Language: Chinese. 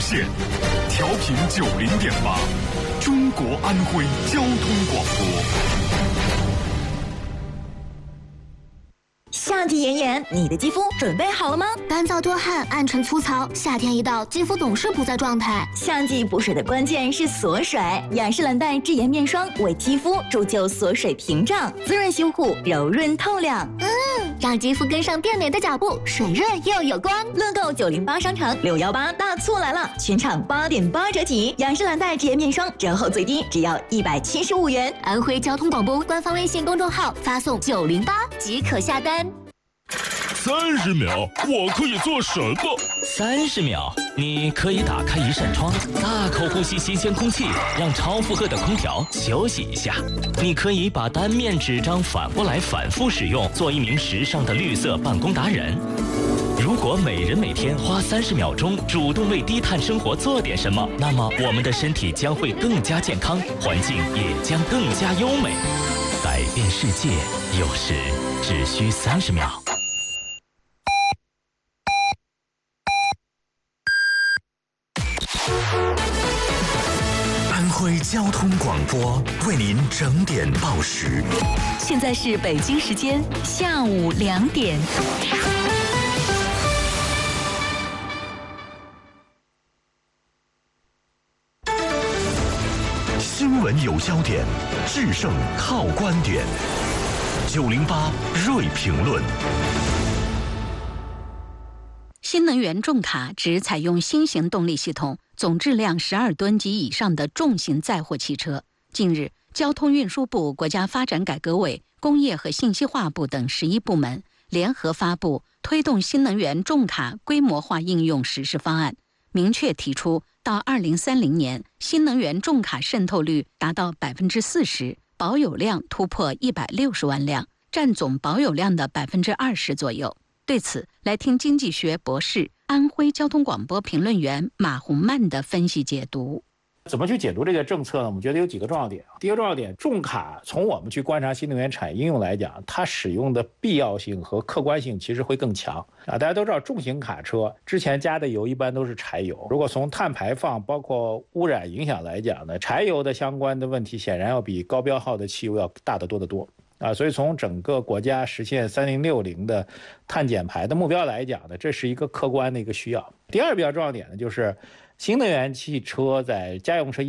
线，调频90.8，中国安徽交通广播。 夏季炎炎，你的肌肤准备好了吗？ 干燥多汗、暗沉粗糙，夏天一到，肌肤总是不在状态。 夏季补水的关键是锁水，雅诗兰黛智妍面霜为肌肤铸就锁水屏障，滋润修护，柔润透亮。 让肌肤跟上变美的脚步，水润又有光。 乐购908商城618大促来了，全场8.8折起，雅诗兰黛智妍面霜折后最低只要175元。 安徽交通广播官方微信公众号发送908即可下单。 30秒，我可以做什么 ？30秒，你可以打开一扇窗，大口呼吸新鲜空气，让超负荷的空调休息一下。你可以把单面纸张反过来反复使用，做一名时尚的绿色办公达人。如果每人每天花30秒钟主动为低碳生活做点什么，那么我们的身体将会更加健康，环境也将更加优美。改变世界，有时只需30秒。 安徽交通广播为您整点报时。 现在是北京时间下午2点。 新闻有焦点，制胜靠观点。908锐评论。 新能源重卡指采用新型动力系统，总质量12吨及以上的重型载货汽车。近日，交通运输部、国家发展改革委、工业和信息化部等11部门联合发布推动新能源重卡规模化应用实施方案，明确提出到2030年，新能源重卡渗透率达到40%，保有量突破160万辆，占总保有量的20%左右。对此，来听经济学博士、安徽交通广播评论员马红曼的分析解读。 怎么去解读这个政策呢？我们觉得有几个重要点。第一个重要点，重卡从我们去观察新能源产业应用来讲，它使用的必要性和客观性其实会更强啊。大家都知道，重型卡车之前加的油一般都是柴油，如果从碳排放包括污染影响来讲呢，柴油的相关的问题显然要比高标号的汽油要大得多得多。所以从整个国家实现3060的碳减排的目标来讲呢，这是一个客观的一个需要。第二比较重要点呢，就是新能源汽车在家用车